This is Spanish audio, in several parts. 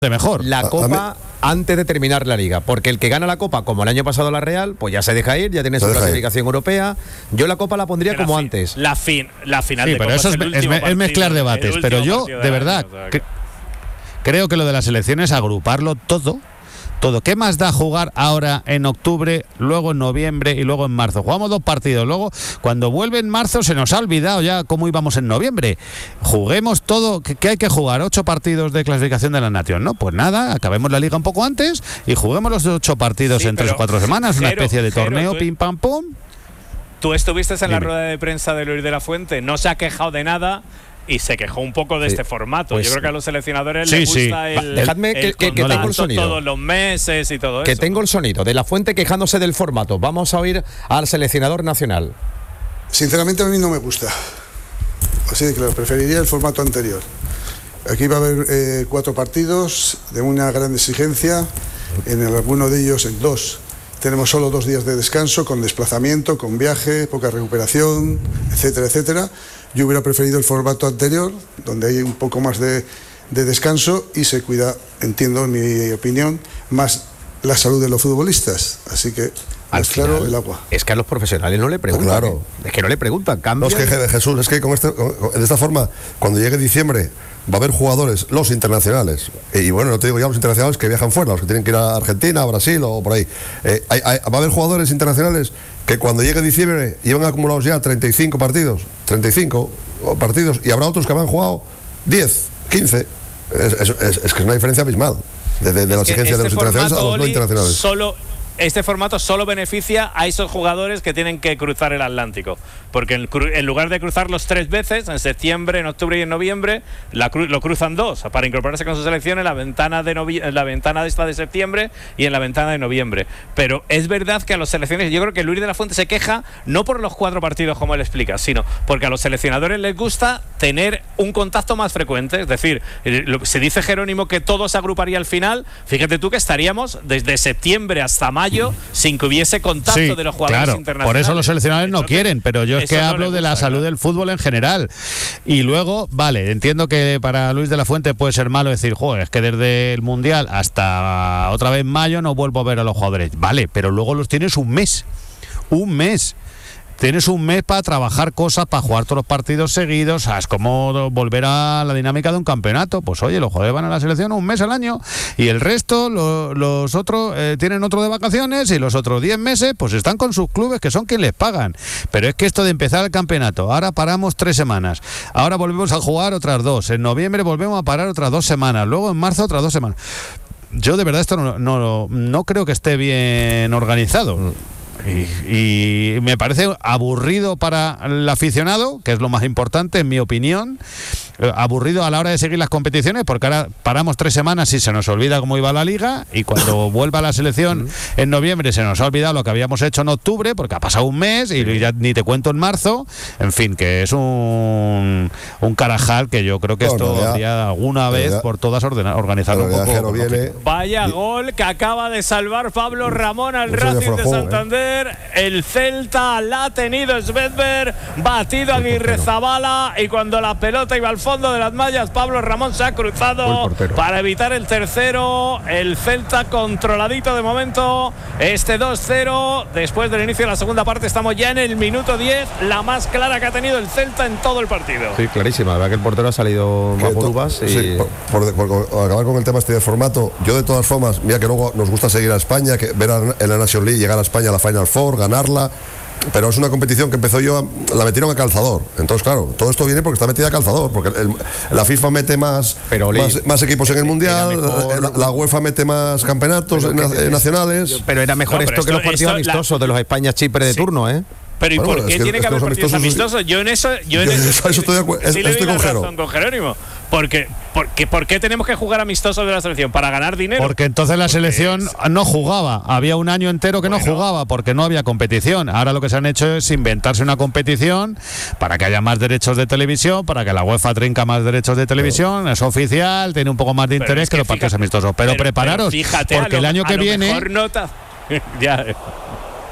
mejor. La Copa antes de terminar la Liga, porque el que gana la Copa, como el año pasado la Real, pues ya se deja ir, ya tiene su clasificación europea. Yo la Copa la pondría como antes. La final sí, de pero Copa eso es mezclar debates. Pero yo, de verdad, creo que lo de la selección es agruparlo todo. ¿Qué más da jugar ahora en octubre, luego en noviembre y luego en marzo? Jugamos 2 partidos. Luego, cuando vuelve en marzo, se nos ha olvidado ya cómo íbamos en noviembre. Juguemos todo. ¿Qué hay que jugar? 8 partidos de clasificación de la Nación, ¿no? Pues nada, acabemos la Liga un poco antes y juguemos los 8 partidos en 3 o 4 semanas. Una especie de torneo, pim, pam, pum. Tú estuviste en la rueda de prensa de Luis de la Fuente. No se ha quejado de nada. Y se quejó un poco de este formato. Pues yo creo que a los seleccionadores les gusta Dejadme que tengo el sonido. Todos los meses y todo que eso. Que tengo el sonido de la Fuente quejándose del formato. Vamos a oír al seleccionador nacional. Sinceramente a mí no me gusta. Así de claro, preferiría el formato anterior. Aquí va a haber 4 partidos de una gran exigencia. En alguno de ellos, en 2, tenemos solo 2 días de descanso, con desplazamiento, con viaje, poca recuperación, etcétera, etcétera. Yo hubiera preferido el formato anterior, donde hay un poco más de descanso y se cuida, entiendo, en mi opinión, más la salud de los futbolistas. Así que, al claro, final, el agua. Es que a los profesionales no le preguntan. Pues claro. Es que no le preguntan, cambian. No, es que Jesús, es que de esta forma, cuando llegue diciembre, va a haber jugadores, los internacionales, y bueno, no te digo ya los internacionales que viajan fuera, los que tienen que ir a Argentina, a Brasil o por ahí. Va a haber jugadores internacionales que cuando llegue diciembre llevan acumulados ya 35 partidos, y habrá otros que habrán jugado 10, 15. Es que es una diferencia abismal de la exigencia de los internacionales a los no internacionales. Este formato solo beneficia a esos jugadores que tienen que cruzar el Atlántico, porque en lugar de cruzarlos 3 veces, en septiembre, en octubre y en noviembre, lo cruzan 2 para incorporarse con su selección en la ventana de esta de septiembre y en la ventana de noviembre. Pero es verdad que a los seleccionadores, yo creo que Luis de la Fuente se queja no por los 4 partidos como él explica, sino porque a los seleccionadores les gusta tener un contacto más frecuente. Es decir, se dice Jerónimo que todo se agruparía al final. Fíjate tú que estaríamos desde septiembre hasta mayo sin que hubiese contacto de los jugadores internacionales. Por eso los seleccionadores no quieren, pero yo es que hablo de la salud del fútbol en general. Y luego, vale, entiendo que para Luis de la Fuente puede ser malo decir, joder, es que desde el Mundial hasta otra vez mayo no vuelvo a ver a los jugadores. Vale, pero luego los tienes un mes. Tienes un mes para trabajar cosas, para jugar todos los partidos seguidos. Es como volver a la dinámica de un campeonato. Pues oye, los jugadores van a la selección un mes al año y el resto, los otros, tienen otro de vacaciones y los otros 10 meses pues están con sus clubes, que son quienes les pagan. Pero es que esto de empezar el campeonato, ahora paramos 3 semanas, ahora volvemos a jugar otras 2, en noviembre volvemos a parar otras 2 semanas, luego en marzo otras 2 semanas. Yo de verdad esto no creo que esté bien organizado. Y me parece aburrido para el aficionado, que es lo más importante en mi opinión, aburrido a la hora de seguir las competiciones, porque ahora paramos 3 semanas y se nos olvida cómo iba la Liga, y cuando vuelva la selección en noviembre se nos ha olvidado lo que habíamos hecho en octubre, porque ha pasado un mes y ya ni te cuento en marzo. En fin, que es un carajal que yo creo que esto habría alguna vez por todas organizarlo un poco. Vaya gol que acaba de salvar Pablo Ramón al Racing de Santander. El Celta la ha tenido Svedberg, batido a Aguirrezabala, y cuando la pelota iba al fondo de las mallas, Pablo Ramón se ha cruzado para evitar el tercero. El Celta controladito de momento, 2-0 después del inicio de la segunda parte. Estamos ya en el minuto 10, la más clara que ha tenido el Celta en todo el partido. Sí, clarísima, la verdad que el portero ha salido más por uvas. Sí, por acabar con el tema este de formato, yo de todas formas, mira que luego nos gusta seguir a España, que ver en la National League llegar a España a la Final Four, ganarla, pero es una competición que empezó la metieron a calzador. Entonces, claro, todo esto viene porque está metida a calzador, porque la FIFA mete más equipos en el Mundial, la UEFA mete más campeonatos nacionales. Pero era mejor esto que los partidos amistosos de los España-Chipre de turno, ¿eh? Pero ¿y por qué tiene que haber partidos amistosos? Yo en eso estoy con Jerónimo. ¿Por qué tenemos que jugar amistosos de la selección? ¿Para ganar dinero? Porque entonces la selección no jugaba. Había un año entero que no jugaba porque no había competición. Ahora lo que se han hecho es inventarse una competición para que haya más derechos de televisión, para que la UEFA trinca más derechos de televisión. Es oficial, tiene un poco más de interés que los partidos amistosos. Pero prepararos, porque el año que viene… Ya.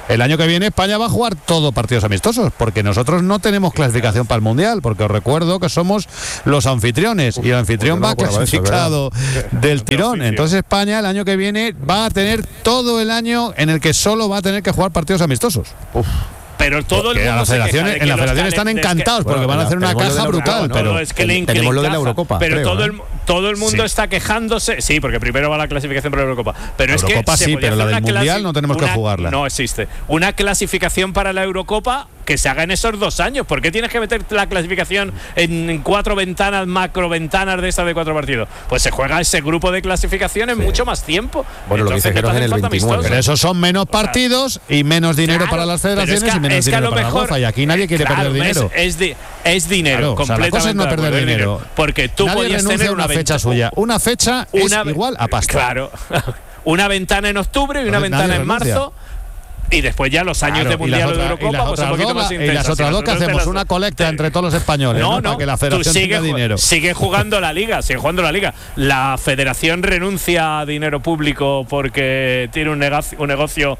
el año que viene España va a jugar todo partidos amistosos, porque nosotros no tenemos clasificación para el Mundial, porque os recuerdo que somos los anfitriones y el anfitrión va clasificado del tirón. Entonces España el año que viene va a tener todo el año en el que solo va a tener que jugar partidos amistosos. Pero todo el mundo en la federación están encantados porque van a hacer una caja brutal, pero es que le tenemos lo de la Eurocopa. Pero creo, todo el mundo está quejándose. Sí, porque primero va la clasificación para la Eurocopa. Pero es Eurocopa que sí, pero la del Mundial no tenemos que jugarla. No existe. Una clasificación para la Eurocopa que se haga en esos 2 años. ¿Por qué tienes que meter la clasificación en 4 ventanas, macro ventanas de estas de 4 partidos? Pues se juega ese grupo de clasificación en mucho más tiempo. Bueno, lo que dice Jero es en el 29. Pero esos son menos partidos y menos dinero para las federaciones y menos dinero para la UEFA. Y aquí nadie quiere perder dinero. Es dinero, completamente. La cosa es no perder dinero. Porque tú podías tener una fecha suya. Una fecha es igual a pasta. Claro. Una ventana en octubre y una ventana en marzo. Y después ya los años de Mundial o de Eurocopa, pues un poquito más intensas. Y las otras dos que hacemos una colecta entre todos los españoles, ¿no? Para que la federación tenga dinero. Sigue jugando la liga. La federación renuncia a dinero público porque tiene un negocio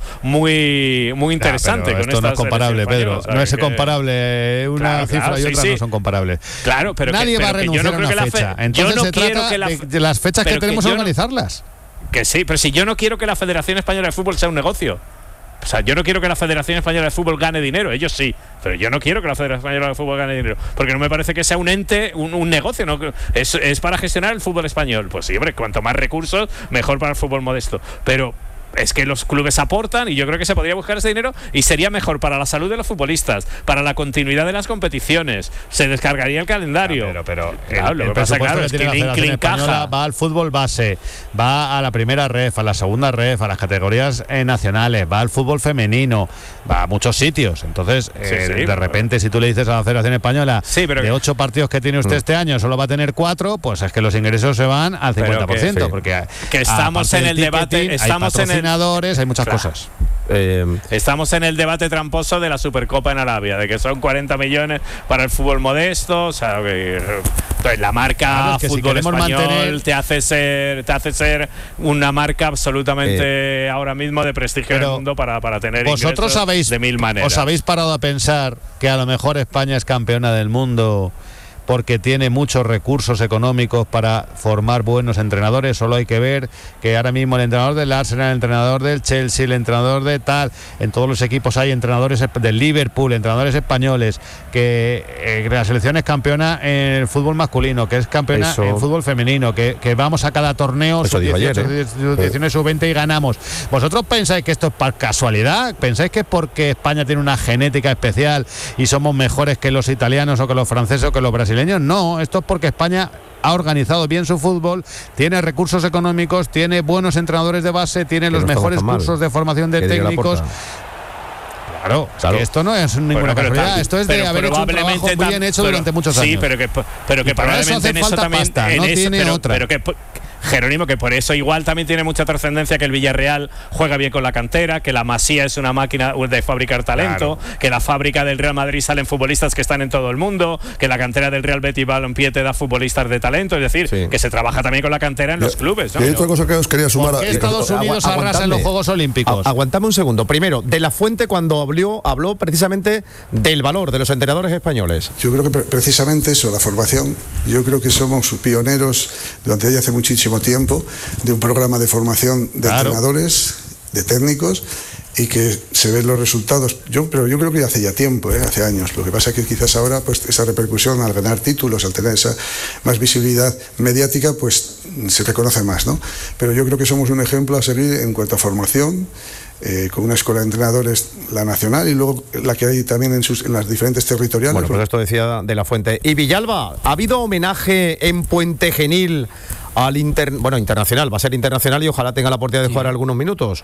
muy interesante. Con esto no es comparable, Pedro. No es comparable. Una cifra y otra no son comparables. Claro, pero nadie va a renunciar a una fecha. Entonces se trata de las fechas que tenemos que organizarlas. Que sí, pero si yo no quiero que la Federación Española de Fútbol sea un negocio. O sea, yo no quiero que la Federación Española de Fútbol gane dinero, ellos sí, pero yo no quiero que la Federación Española de Fútbol gane dinero, porque no me parece que sea un ente, un negocio, ¿no? Es para gestionar el fútbol español. Pues sí, hombre, cuanto más recursos, mejor para el fútbol modesto. Pero es que los clubes aportan y yo creo que se podría buscar ese dinero y sería mejor para la salud de los futbolistas, para la continuidad de las competiciones, se descargaría el calendario. Pero lo que pasa, es que la Federación Española va al fútbol base, va a la primera ref, a la segunda ref, a las categorías nacionales, va al fútbol femenino, va a muchos sitios. Entonces, de repente, si tú le dices a la Federación Española de 8 partidos que tiene usted este año, solo va a tener 4, pues es que los ingresos se van al 50%, porque estamos en el debate, estamos en el hay muchas cosas. Estamos en el debate tramposo de la Supercopa en Arabia, de que son 40 millones para el fútbol modesto. O sea, pues la marca fútbol español te hace ser una marca absolutamente ahora mismo de prestigio en el mundo para tener vosotros ingresos de mil maneras. ¿Os habéis parado a pensar que a lo mejor España es campeona del mundo porque tiene muchos recursos económicos para formar buenos entrenadores? Solo hay que ver que ahora mismo el entrenador del Arsenal, el entrenador del Chelsea, el entrenador de tal, en todos los equipos hay entrenadores del Liverpool, entrenadores españoles, que la selección es campeona en el fútbol masculino, que es campeona en fútbol femenino, que vamos a cada torneo sub-18, sub-20 y ganamos. ¿Vosotros pensáis que esto es por casualidad? ¿Pensáis que es porque España tiene una genética especial y somos mejores que los italianos o que los franceses o que los brasileños? No, esto es porque España ha organizado bien su fútbol, tiene recursos económicos, tiene buenos entrenadores de base, tiene los mejores cursos de formación de técnicos. Claro, que esto no es ninguna casualidad, esto es de haber hecho un trabajo bien hecho durante muchos años. Sí, pero que probablemente en eso también pasta, no tiene otra. Pero que Jerónimo, que por eso igual también tiene mucha trascendencia que el Villarreal juega bien con la cantera, que la Masía es una máquina de fabricar talento, que la fábrica del Real Madrid salen futbolistas que están en todo el mundo, que la cantera del Real Betis Balompié te da futbolistas de talento, es decir, que se trabaja también con la cantera en los clubes, ¿no? Y hay otra cosa que os quería sumar. ¿Por qué Estados Unidos arrasa en los Juegos Olímpicos? Aguantame un segundo. Primero, De la Fuente cuando habló precisamente del valor de los entrenadores españoles. Yo creo que precisamente eso, la formación, yo creo que somos pioneros durante ya hace muchísimo tiempo de un programa de formación de entrenadores, de técnicos, y que se ven los resultados. Pero yo creo que hace ya tiempo, hace años. Lo que pasa es que quizás ahora, pues esa repercusión al ganar títulos, al tener esa más visibilidad mediática, pues se reconoce más, ¿no? Pero yo creo que somos un ejemplo a seguir en cuanto a formación, con una escuela de entrenadores, la nacional, y luego la que hay también en las diferentes territoriales. Bueno, pues esto decía De la Fuente. Y Villalba, ¿ha habido homenaje en Puente Genil al internacional? Va a ser internacional y ojalá tenga la oportunidad de jugar algunos minutos.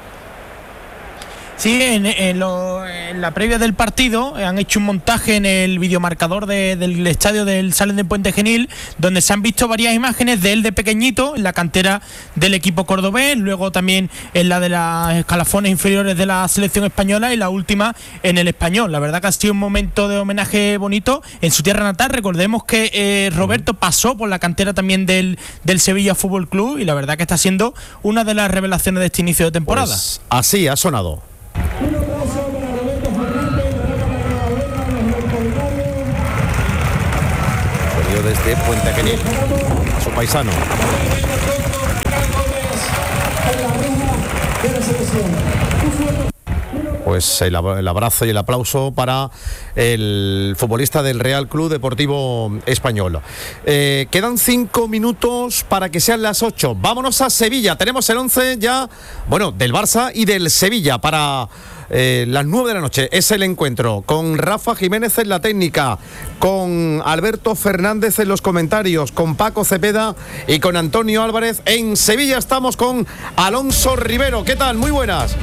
Sí, en la previa del partido han hecho un montaje en el videomarcador del estadio del Salem de Puente Genil, donde se han visto varias imágenes de él de pequeñito en la cantera del equipo cordobés, luego también en la de las escalafones inferiores de la selección española y la última en el Español. La verdad que ha sido un momento de homenaje bonito en su tierra natal. Recordemos que Roberto pasó por la cantera también del Sevilla Fútbol Club y la verdad que está siendo una de las revelaciones de este inicio de temporada. Pues así ha sonado. de Puente Genil, su paisano. Pues el abrazo y el aplauso para el futbolista del Real Club Deportivo Español. Quedan 5 minutos para que sean las 8. Vámonos a Sevilla. Tenemos el 11 ya, bueno, del Barça y del Sevilla para las 9 de la noche. Es el encuentro con Rafa Jiménez en la técnica, con Alberto Fernández en los comentarios, con Paco Cepeda y con Antonio Álvarez. En Sevilla estamos con Alonso Rivero. ¿Qué tal? Muy buenas.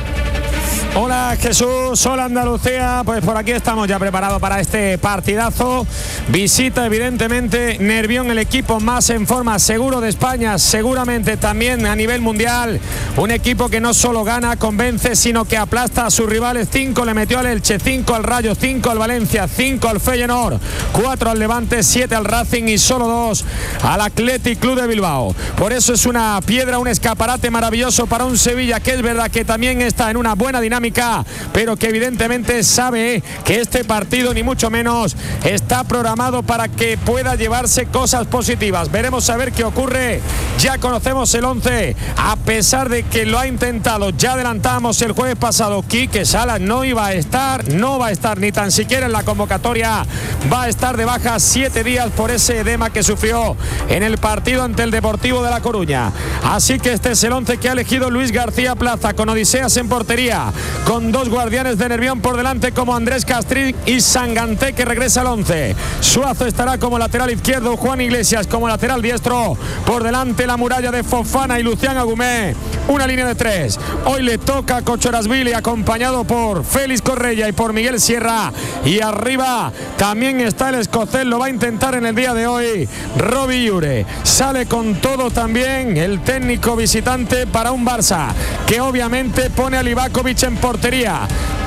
Hola Jesús, hola Andalucía, pues por aquí estamos ya preparados para este partidazo. Visita evidentemente Nervión, el equipo más en forma seguro de España, seguramente también a nivel mundial. Un equipo que no solo gana, convence, sino que aplasta a sus rivales. 5 le metió al Elche, 5 al Rayo, 5 al Valencia, 5 al Feyenoord, 4 al Levante, 7 al Racing y solo 2 al Athletic Club de Bilbao. Por eso es una piedra, un escaparate maravilloso para un Sevilla que es verdad que también está en una buena dinámica, pero que evidentemente sabe que este partido ni mucho menos está programado para que pueda llevarse cosas positivas. Veremos a ver qué ocurre. Ya conocemos el 11, a pesar de que lo ha intentado. Ya adelantamos el jueves pasado, Quique Salas no va a estar ni tan siquiera en la convocatoria. Va a estar de baja 7 días por ese edema que sufrió en el partido ante el Deportivo de La Coruña. Así que este es el 11 que ha elegido Luis García Plaza, con Odiseas en portería, con 2 guardianes de Nervión por delante como Andrés Castrín y Sanganté, que regresa al 11. Suazo estará como lateral izquierdo, Juan Iglesias como lateral diestro, por delante la muralla de Fofana y Lucián Agumé. Una línea de 3. Hoy le toca a Kochorasvili, acompañado por Félix Correia y por Miguel Sierra, y arriba también está el escocés, lo va a intentar en el día de hoy, Robbie Ure. Sale con todo también el técnico visitante para un Barça que obviamente pone a Livakovic en portería.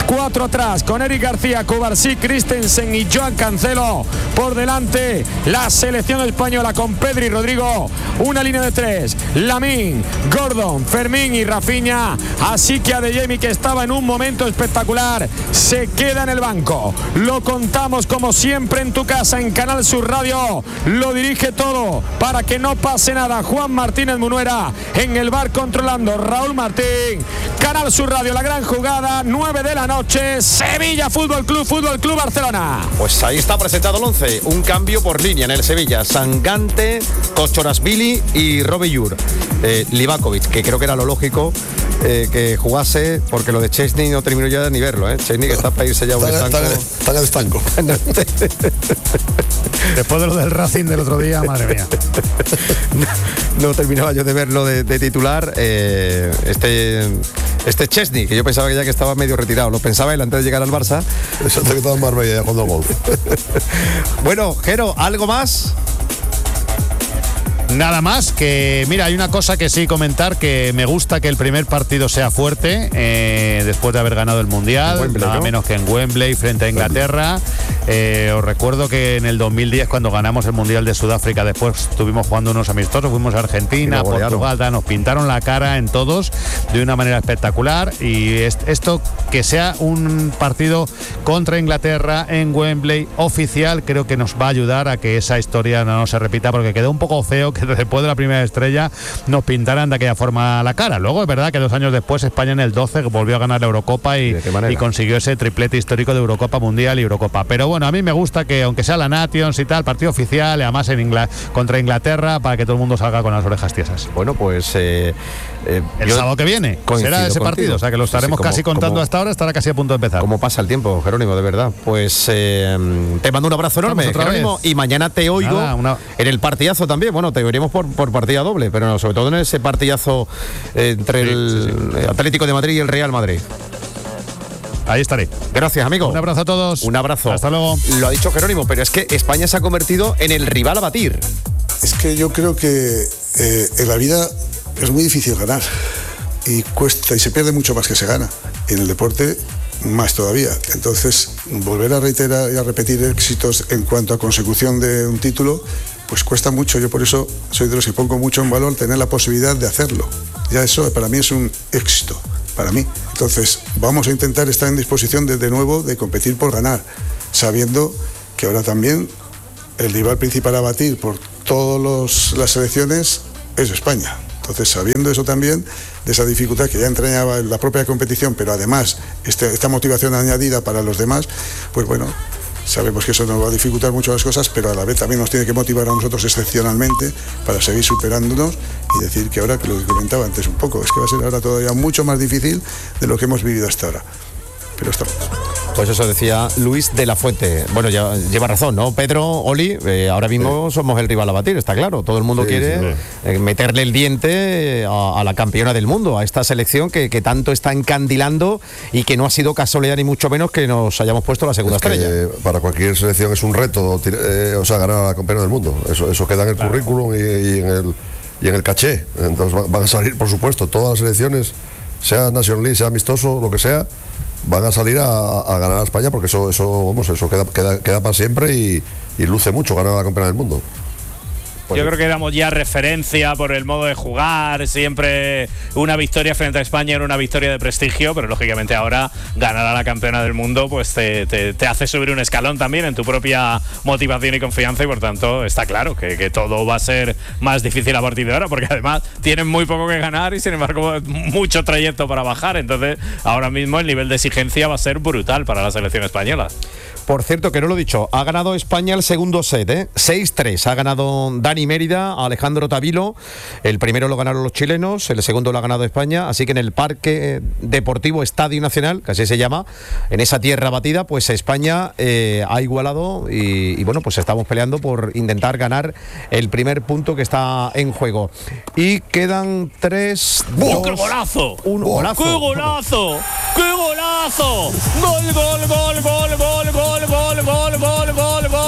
4 atrás con Eric García, Cubarsí, Christensen y Joan Cancelo. Por delante la selección española con Pedri y Rodrigo. Una línea de 3. Lamine, Gordon, Fermín y Rafinha. Así que Adeyemi, que estaba en un momento espectacular, se queda en el banco. Lo contamos como siempre en tu casa, en Canal Sur Radio. Lo dirige todo para que no pase nada Juan Martínez Munuera. En el bar controlando Raúl Martín. Canal Sur Radio, la gran jugada, 9 de la noche, Sevilla Fútbol Club Barcelona. Pues ahí está presentado el 11, un cambio por línea en el Sevilla: Sanganté, Kochorasvili y Robbie Ure. Livakovic, que creo que era lo lógico que jugase, porque lo de Chesney no terminó ya de ni verlo, Chesney, que está para irse ya a un estanco. Está en el estanco. Después de lo del Racing del otro día, madre mía. No terminaba yo de verlo de titular. Este Chesney, que yo pensaba que ya que estaba medio retirado, lo pensaba él antes de llegar al Barça. Eso te quedaba en Marbella jugando golf. Bueno, Jero, ¿algo más? Nada más, que mira, hay una cosa que sí comentar, que me gusta que el primer partido sea fuerte, después de haber ganado el Mundial, Wembley, nada menos que en Wembley frente a Inglaterra. Os recuerdo que en el 2010, cuando ganamos el Mundial de Sudáfrica, después estuvimos jugando unos amistosos, fuimos a Argentina, Portugal, nos pintaron la cara en todos de una manera espectacular, y esto, que sea un partido contra Inglaterra en Wembley oficial, creo que nos va a ayudar a que esa historia no se repita, porque quedó un poco feo que después de la primera estrella nos pintaran de aquella forma la cara. Luego es verdad que 2 años después España en el 12 volvió a ganar la Eurocopa y consiguió ese triplete histórico de Eurocopa Mundial y Eurocopa. Pero bueno, a mí me gusta que, aunque sea la Nations y tal, partido oficial, y además contra Inglaterra, para que todo el mundo salga con las orejas tiesas. Bueno, pues el sábado que viene será ese partido, o sea que lo estaremos casi contando hasta ahora, estará casi a punto de empezar. ¿Cómo pasa el tiempo, Jerónimo? De verdad. Pues te mando un abrazo enorme, Jerónimo, y mañana te oigo en el partidazo también. Bueno, te oiremos por partida doble, pero sobre todo en ese partidazo entre el Atlético de Madrid y el Real Madrid. Ahí estaré. Gracias, amigo. Un abrazo a todos. Un abrazo. Hasta luego. Lo ha dicho Jerónimo, pero es que España se ha convertido en el rival a batir. Es que yo creo que en la vida es muy difícil ganar, y cuesta, y se pierde mucho más que se gana. En el deporte más todavía. Entonces, volver a reiterar y a repetir éxitos en cuanto a consecución de un título, pues cuesta mucho. Yo por eso soy de los que pongo mucho en valor tener la posibilidad de hacerlo. Ya eso para mí es un éxito, para mí. Entonces vamos a intentar estar en disposición de nuevo de competir por ganar, sabiendo que ahora también el rival principal a batir por todas las selecciones es España. Entonces, sabiendo eso también, de esa dificultad que ya entrañaba la propia competición, pero además esta motivación añadida para los demás, pues bueno, sabemos que eso nos va a dificultar mucho las cosas, pero a la vez también nos tiene que motivar a nosotros excepcionalmente para seguir superándonos y decir que ahora, que lo que comentaba antes un poco, es que va a ser ahora todavía mucho más difícil de lo que hemos vivido hasta ahora. Pero estamos. Pues eso decía Luis de la Fuente. Bueno, ya lleva razón, ¿no? Pedro, Oli, ahora mismo somos el rival a batir, está claro. Todo el mundo quiere meterle el diente a la campeona del mundo, a esta selección que tanto está encandilando y que no ha sido casualidad ni mucho menos que nos hayamos puesto la segunda estrella. Para cualquier selección es un reto, ganar a la campeona del mundo. Eso queda en el currículum y en el caché. Entonces van a salir, por supuesto, todas las selecciones, sea National League, sea amistoso, lo que sea, van a salir a ganar a España, porque eso queda para siempre y luce mucho ganar a la campeona del mundo. Yo creo que éramos ya referencia por el modo de jugar, siempre una victoria frente a España era una victoria de prestigio, pero lógicamente ahora ganar a la campeona del mundo pues te hace subir un escalón también en tu propia motivación y confianza, y por tanto está claro que todo va a ser más difícil a partir de ahora, porque además tienen muy poco que ganar y sin embargo mucho trayecto para bajar. Entonces ahora mismo el nivel de exigencia va a ser brutal para la selección española. Por cierto, que no lo he dicho, ha ganado España el segundo set, 6-3. Ha ganado Dani Mérida a Alejandro Tavilo. El primero lo ganaron los chilenos, el segundo lo ha ganado España. Así que en el Parque Deportivo Estadio Nacional, que así se llama, en esa tierra batida, pues España ha igualado y bueno, pues estamos peleando por intentar ganar el primer punto que está en juego. Y quedan 3, 2, ¡qué golazo! 1. ¡Golazo! ¡Qué golazo! ¡Qué golazo! ¡Gol, gol, gol, gol, gol, gol!